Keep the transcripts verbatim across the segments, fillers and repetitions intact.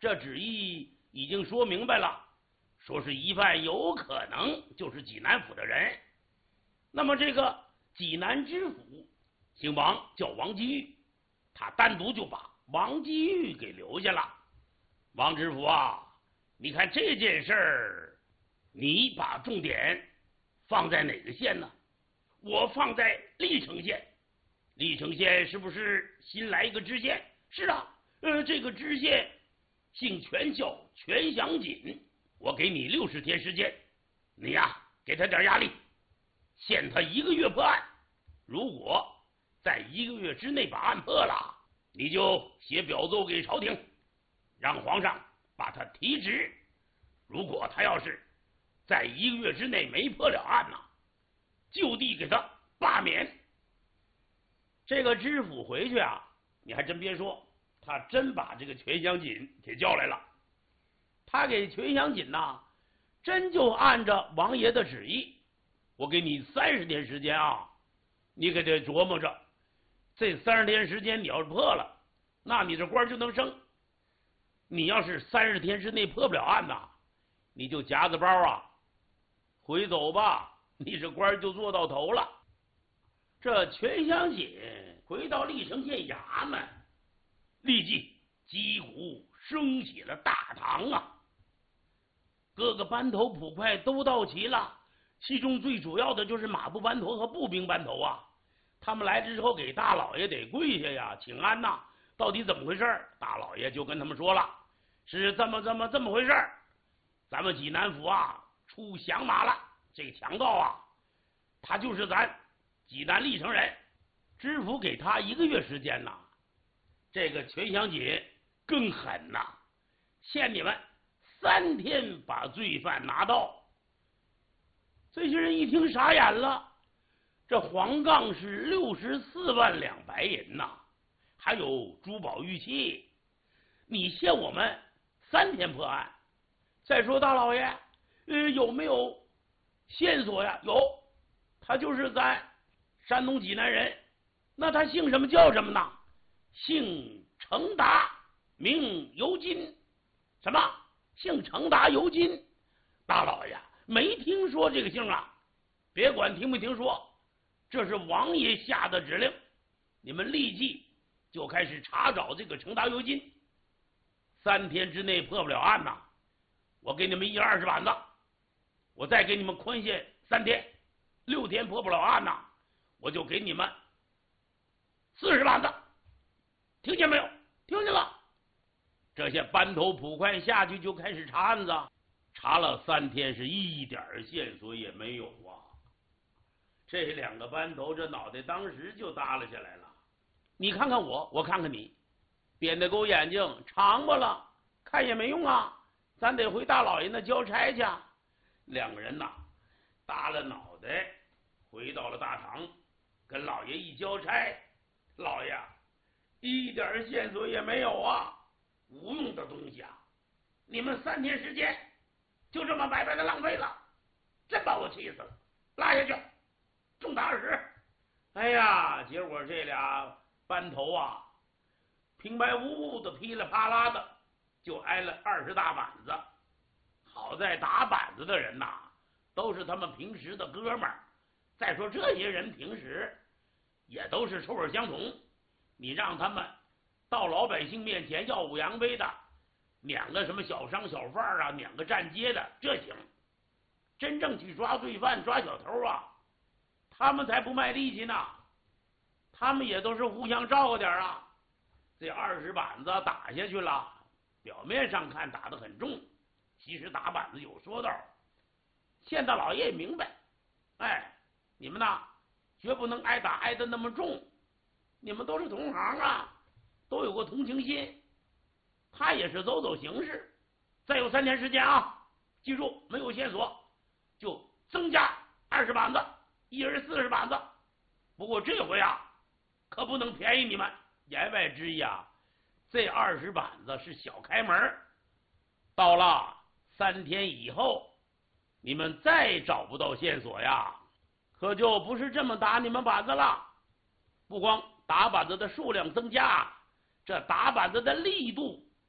这旨意已经说明白了，说是疑犯有可能就是济南府的人。那么这个济南知府姓王，叫王继玉，他单独就把王继玉给留下了。王知府啊，你看这件事儿，你把重点放在哪个县呢？我放在历城县。历城县是不是新来一个知县？是啊，呃，这个知县姓全，叫全祥锦。我给你六十天时间，你呀、啊、给他点压力，限他一个月破案。如果在一个月之内把案破了，你就写表奏给朝廷，让皇上把他提职。如果他要是在一个月之内没破了案呐，就地给他罢免。这个知府回去啊，你还真别说，他真把这个全祥锦给叫来了。他给全祥锦呐，真就按照王爷的旨意，我给你三十天时间啊，你可得琢磨着，这三十天时间你要是破了，那你这官就能升。你要是三十天之内破不了案呐，你就夹子包啊回走吧，你这官就做到头了。这全祥锦回到历城县衙门，立即击鼓升起了大堂啊，各个班头捕快都到齐了，其中最主要的就是马步班头和步兵班头啊。他们来之后给大老爷得跪下呀，请安呐。到底怎么回事？大老爷就跟他们说了，是这么这么这么回事。咱们济南府啊出响马了，这个强盗啊，他就是咱济南历城人。知府给他一个月时间呐，这个全祥锦更狠呐，限你们三天把罪犯拿到。这些人一听傻眼了，这黄杠是六十四万两白银呐，还有珠宝玉器，你限我们三天破案。再说大老爷，呃，有没有线索呀？有，他就是咱山东济南人。那他姓什么叫什么呢？姓程达，名尤金。什么？姓程达尤金？大老爷没听说这个姓啊，别管听没听说，这是王爷下的指令，你们立即就开始查找这个程达尤金。三天之内破不了案呐，我给你们一二十板子，我再给你们宽限三天，六天破不了案呐，我就给你们四十板子，听见没有？听见了。这些班头捕快下去就开始查案子，查了三天是一点线索也没有啊。这两个班头这脑袋当时就耷拉下来了。你看看我，我看看你，扁担狗眼睛长吧了，看也没用啊，咱得回大老爷那交差去。两个人呐耷拉脑袋回到了大堂，跟老爷一交差，老爷一点线索也没有啊，无用的东西啊，你们三天时间就这么白白的浪费了，真把我气死了，拉下去重打二十。哎呀，结果这俩班头啊平白无故的噼里啪啦的就挨了二十大板子。好在打板子的人呐、啊、都是他们平时的哥们儿，再说这些人平时也都是臭味相同，你让他们到老百姓面前耀武扬威的，撵个什么小商小贩啊，撵个站街的，这行。真正去抓罪犯抓小偷啊，他们才不卖力气呢，他们也都是互相照顾点啊。这二十板子打下去了，表面上看打得很重，其实打板子有说道。县大老爷也明白，哎，你们呐绝不能挨打挨得那么重，你们都是同行啊，都有个同情心。他也是走走形式，再有三天时间啊，记住没有线索就增加二十板子，一人四十板子。不过这回啊可不能便宜你们，言外之意啊，这二十板子是小开门，到了三天以后你们再找不到线索呀，可就不是这么打你们板子了。不光打板子的数量增加，这打板子的力度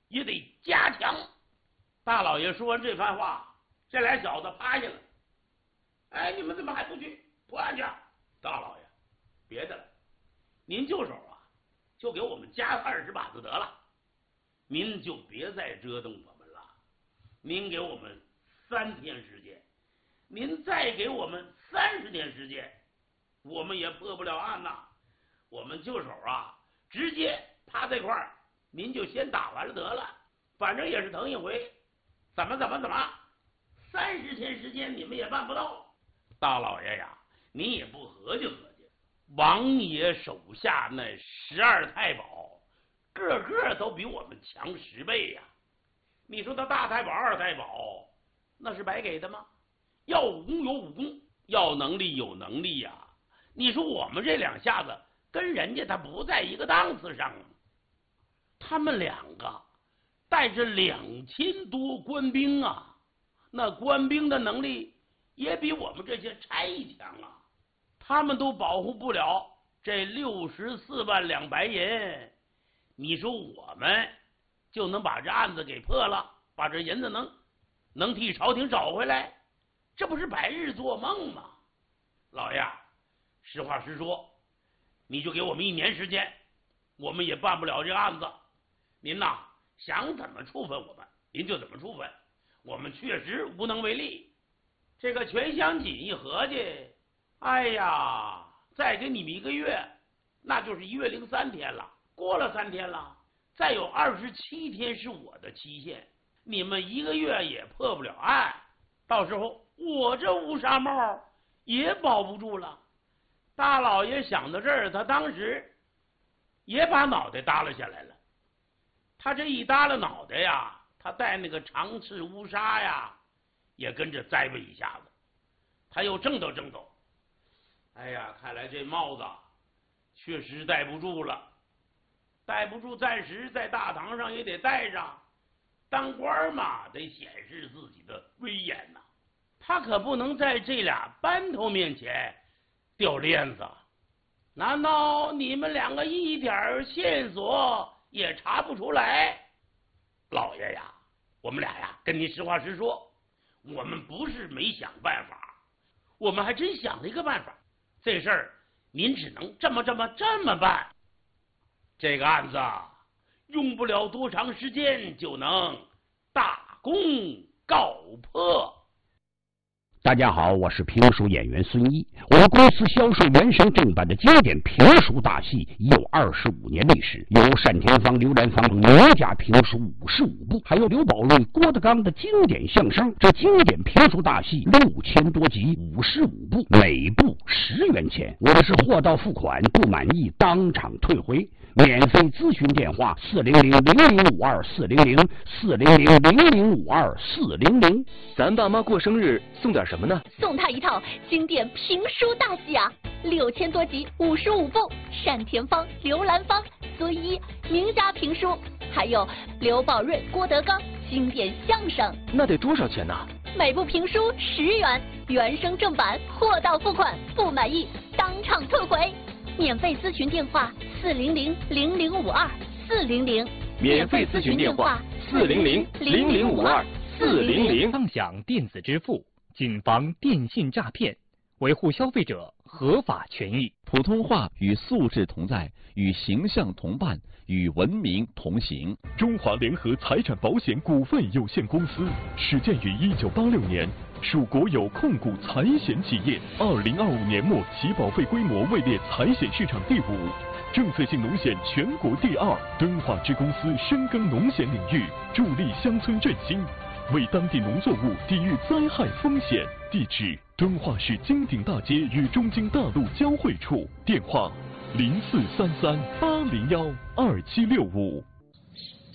也得加强。大老爷说完这番话，这俩小子趴下了。哎，你们怎么还不去破案去？大老爷，别的了，您就手啊，就给我们加二十把子得了，您就别再折腾我们了。您给我们三天时间，您再给我们三十天时间，我们也破不了案呐。我们就手啊，直接趴在块儿，您就先打完了得了，反正也是疼一回。怎么怎么怎么，三十天时间你们也办不到。大老爷呀，你也不合计合计，王爷手下那十二太保，个个都比我们强十倍呀。你说他大太保、二太保，那是白给的吗？要武功有武功，要能力有能力呀。你说我们这两下子跟人家他不在一个档次上啊。他们两个带着两千多官兵啊，那官兵的能力也比我们这些差强啊，他们都保护不了这六十四万两白银。你说我们就能把这案子给破了，把这银子能能替朝廷找回来，这不是白日做梦吗？老爷，实话实说，你就给我们一年时间，我们也办不了这个案子。您呐，想怎么处分我们，您就怎么处分，我们确实无能为力。这个全香锦一合计，哎呀，再给你们一个月，那就是一月零三天了。过了三天了，再有二十七天是我的期限，你们一个月也破不了案，到时候我这乌纱帽也保不住了。大老爷想到这儿，他当时也把脑袋耷拉下来了。他这一耷拉脑袋呀，他戴那个长翅乌纱呀，也跟着栽了一下子。他又挣抖挣抖，哎呀，看来这帽子确实戴不住了，戴不住，暂时在大堂上也得戴上。当官嘛，得显示自己的威严呐、啊，他可不能在这俩班头面前掉链子。难道你们两个一点线索也查不出来？老爷呀，我们俩呀，跟您实话实说，我们不是没想办法，我们还真想了一个办法。这事儿您只能这么这么这么办。这个案子用不了多长时间就能大功告破。 大家好，我是评书演员孙一。我们公司销售原声正版的经典评书大戏已有二十五年历史，有单田芳、刘兰芳名家评书五十五部，还有刘宝瑞、郭德纲的经典相声。这经典评书大戏六千多集，五十五部，每部十元钱。我们是货到付款，不满意当场退回。免费咨询电话：四零零零零五二四零零四零零零零五二四零零。 咱爸妈过生日送点什么呢？ 送他一套经典评书大戏啊，六千多集，五十五部，单田芳、刘兰芳、孙一名家评书，还有刘宝瑞、郭德纲经典相声。 那得多少钱呢？ 每部评书十元，原声正版，货到付款，不满意当场退回。免费咨询电话：四零零零零五二四零零。 免费咨询电话：四零零零零五二四零零。 畅享电子支付，谨防电信诈骗，维护消费者合法权益。 普通话与素质同在，与形象同伴，与文明同行。 中华联合财产保险股份有限公司始建于一九八六年，属国有控股财险企业。二零二五年末起保费规模位列财险市场第五，政策性农险全国第二。敦化支公司深耕农险领域，助力乡村振兴，为当地农作物抵御灾害风险。地址：敦化市金鼎大街与中京大路交汇处。电话：零四三三八零幺二七六五。